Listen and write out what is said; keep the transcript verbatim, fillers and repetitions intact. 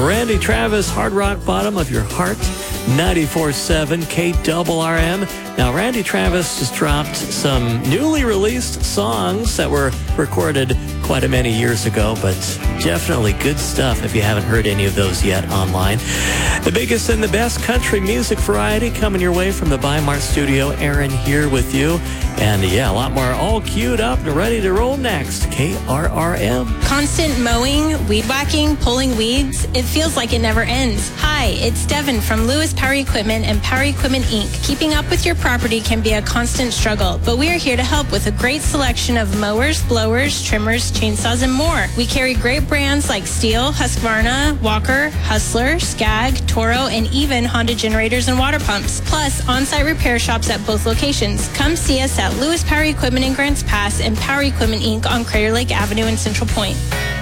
Randy Travis, Hard Rock Bottom of Your Heart, ninety-four point seven K R R M. Now, Randy Travis just dropped some newly released songs that were recorded quite a many years ago, but definitely good stuff if you haven't heard any of those yet online. The biggest and the best country music variety coming your way from the Bi-Mart studio. Aaron here with you. And yeah, a lot more all queued up and ready to roll next. K R R M. Constant mowing, weed whacking, pulling weeds. It feels like it never ends. Hi, it's Devin from Lewis Power Equipment and Power Equipment Incorporated. Keeping up with your property can be a constant struggle, but we are here to help with a great selection of mowers, blowers, trimmers, chainsaws, and more. We carry great brands like Steel, Husqvarna, Walker, Hustler, Skag, Toro, and even Honda generators and water pumps. Plus, on-site repair shops at both locations. Come see us at Lewis Power Equipment in Grants Pass and Power Equipment Incorporated on Crater Lake Avenue in Central Point.